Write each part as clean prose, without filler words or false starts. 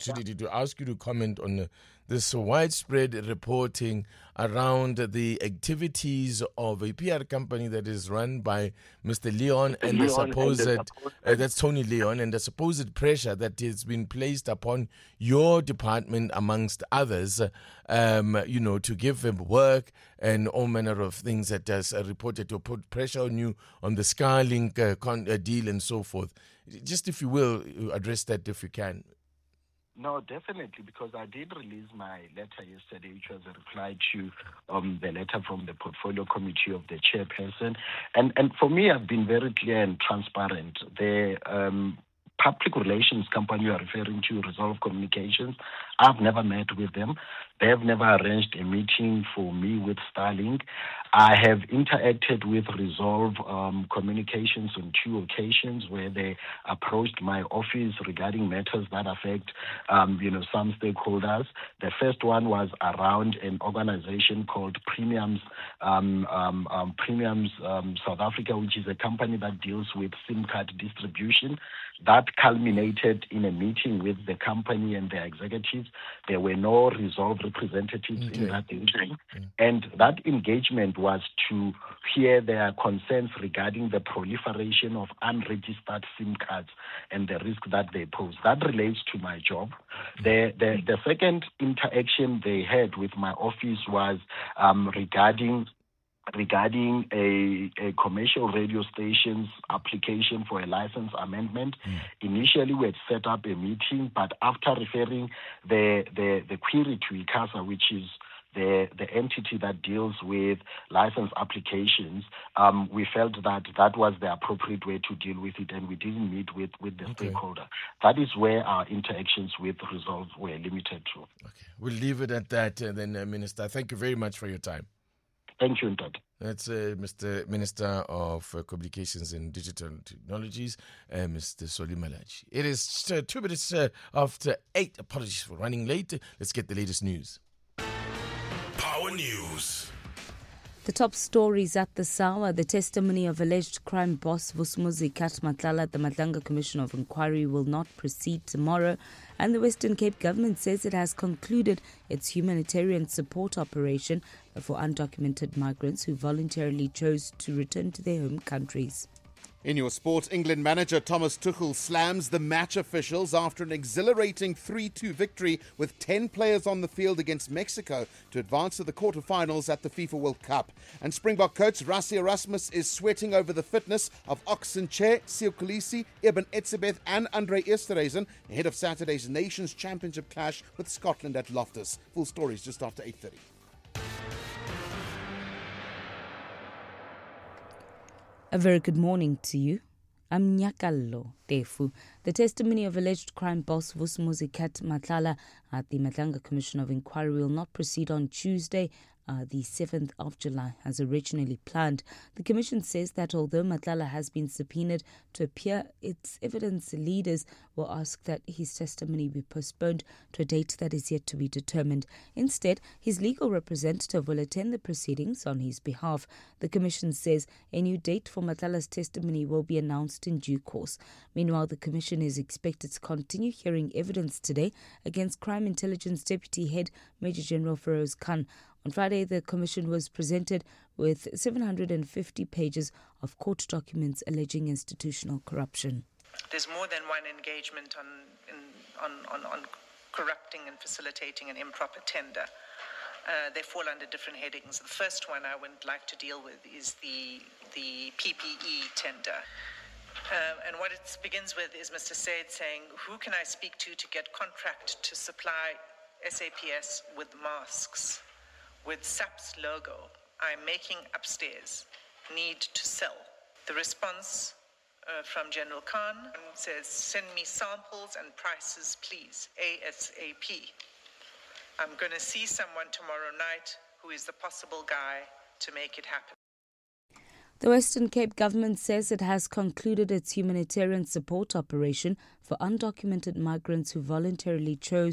opportunity to ask you to comment on this widespread reporting around the activities of a PR company that is run by Mr. Leon and the supposed, that's Tony Leon, and the supposed pressure that has been placed upon your department, amongst others, to give them work and all manner of things that has reported to put pressure on you on the Starlink deal and so forth. Just, if you will, address that if you can. No, definitely, because I did release my letter yesterday, which was a reply to the letter from the Portfolio Committee of the chairperson. And for me, I've been very clear and transparent. The public relations company you are referring to, Resolve Communications, I've never met with them. They have never arranged a meeting for me with Starlink. I have interacted with Resolve Communications on 2 occasions where they approached my office regarding matters that affect, some stakeholders. The first one was around an organization called Premiums South Africa, which is a company that deals with SIM card distribution. That culminated in a meeting with the company and their executives. There were no Resolve representatives in that meeting. And that engagement was to hear their concerns regarding the proliferation of unregistered SIM cards and the risk that they pose. That relates to my job. The second interaction they had with my office was regarding a commercial radio station's application for a license amendment. Initially, we had set up a meeting, but after referring the query to ICASA, which is the entity that deals with license applications, we felt that was the appropriate way to deal with it, and we didn't meet with the stakeholder. That is where our interactions with Resolve were limited to. Okay, we'll leave it at that then, Minister. Thank you very much for your time. Thank you, Ntate. That's Mr. Minister of Communications and Digital Technologies, Mr. Solly Malatji. It is 2 minutes after 8. Apologies for running late. Let's get the latest news. Power News. The top stories at the SAWA. The testimony of alleged crime boss Vusumuzi Matlala at the Madlanga Commission of Inquiry will not proceed tomorrow. And the Western Cape government says it has concluded its humanitarian support operation for undocumented migrants who voluntarily chose to return to their home countries. In your sport, England manager Thomas Tuchel slams the match officials after an exhilarating 3-2 victory with 10 players on the field against Mexico to advance to the quarterfinals at the FIFA World Cup. And Springbok coach Rassie Erasmus is sweating over the fitness of Oxen Che, Sio Kolisi, Eben Etzebeth and Andre Esterhuizen ahead of Saturday's Nations Championship clash with Scotland at Loftus. Full stories just after 8:30. A very good morning to you. I'm Nyakallo Tefu. The testimony of alleged crime boss Vusumuzi Matlala at the Madlanga Commission of Inquiry will not proceed on Tuesday, the 7th of July, as originally planned. The Commission says that although Matlala has been subpoenaed to appear, its evidence leaders will ask that his testimony be postponed to a date that is yet to be determined. Instead, his legal representative will attend the proceedings on his behalf. The Commission says a new date for Matlala's testimony will be announced in due course. Meanwhile, the Commission is expected to continue hearing evidence today against Crime Intelligence Deputy Head Major General Feroz Khan. On Friday, the Commission was presented with 750 pages of court documents alleging institutional corruption. There's more than one engagement on corrupting and facilitating an improper tender. They fall under different headings. The first one I would like to deal with is the PPE tender. And what it begins with is Mr. Said saying, who can I speak to get contract to supply SAPS with masks? With SAP's logo, I'm making upstairs, need to sell. The response from General Khan says, send me samples and prices, please, ASAP. I'm going to see someone tomorrow night who is the possible guy to make it happen. The Western Cape government says it has concluded its humanitarian support operation for undocumented migrants who voluntarily chose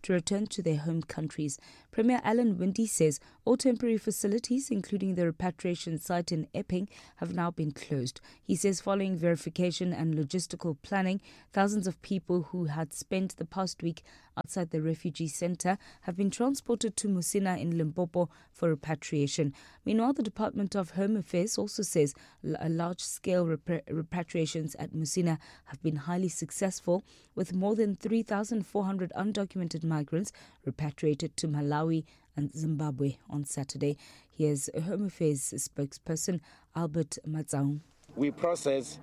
to return to their home countries. Premier Alan Winde says all temporary facilities, including the repatriation site in Epping, have now been closed. He says following verification and logistical planning, thousands of people who had spent the past week outside the refugee centre have been transported to Musina in Limpopo for repatriation. Meanwhile, the Department of Home Affairs also says large-scale repatriations at Musina have been highly successful, with more than 3,400 undocumented migrants repatriated to Malawi and Zimbabwe on Saturday. Here's Home Affairs spokesperson Albert Matsang. We processed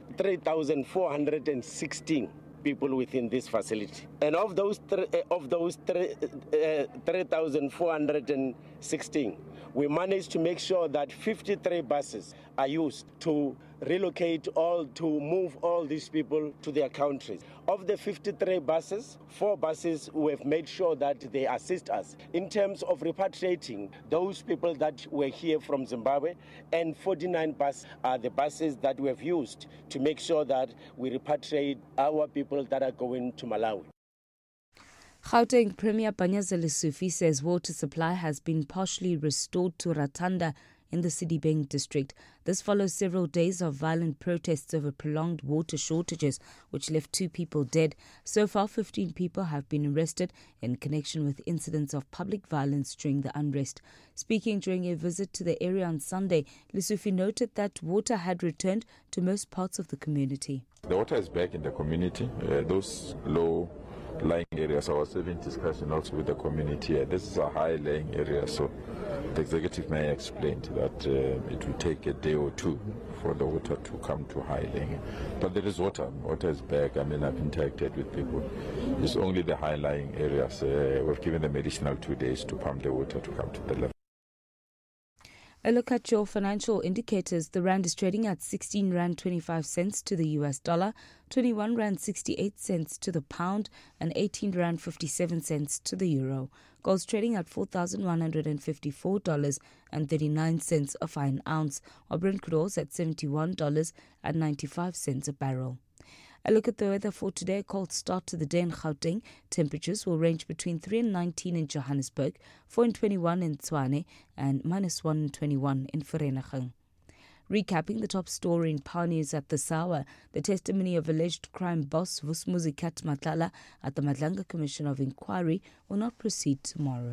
3,416 people within this facility. And of those 3,416, we managed to make sure that 53 buses are used to relocate to move all these people to their countries. Of the 53 buses, 4 buses we have made sure that they assist us in terms of repatriating those people that were here from Zimbabwe, and 49 buses are the buses that we have used to make sure that we repatriate our people that are going to Malawi. Gauteng Premier Panyaza Lesufi says water supply has been partially restored to Ratanda in the Sidibeng district. This follows several days of violent protests over prolonged water shortages, which left 2 people dead. So far, 15 people have been arrested in connection with incidents of public violence during the unrest. Speaking during a visit to the area on Sunday, Lesufi noted that water had returned to most parts of the community. The water is back in the community. Those low-lying areas, I was having discussion also with the community. This is a high-lying area, so the executive mayor explained that it will take a day or 2 for the water to come to high-lying. But there is water. Water is back. I've interacted with people. It's only the high-lying areas. We've given them additional 2 days to pump the water to come to the level. A look at your financial indicators. The rand is trading at 16 rand 25 cents to the US dollar, 21 rand 68 cents to the pound, and 18 rand 57 cents to the euro. Gold's trading at $4,154.39 a fine ounce, while Brent crude oil is at $71.95 a barrel. A look at the weather for today. A cold start to the day in Gauteng. Temperatures will range between 3 and 19 in Johannesburg, 4 and 21 in Tshwane, and -1 and 21 in Vereeniging. Recapping the top story in Power News at this hour, the testimony of alleged crime boss Vusumuzi Kat Matlala at the Madlanga Commission of Inquiry will not proceed tomorrow.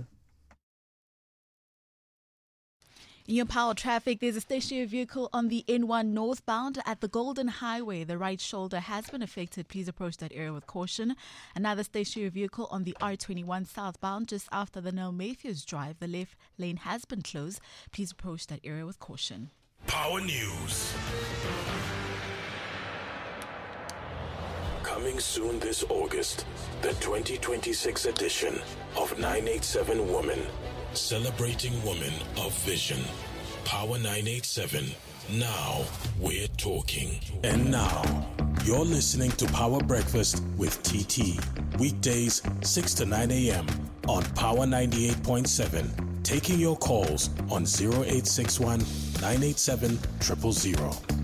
In your power traffic, there's a stationary vehicle on the N1 northbound at the Golden Highway. The right shoulder has been affected. Please approach that area with caution. Another stationary vehicle on the R21 southbound just after the Nell Mayfields Drive. The left lane has been closed. Please approach that area with caution. Power News. Coming soon this August, the 2026 edition of 987 Women. Celebrating women of vision. Power 987. Now we're talking. And now, you're listening to Power Breakfast with TT. Weekdays, 6 to 9 a.m. on Power 98.7. Taking your calls on 0861 987 000.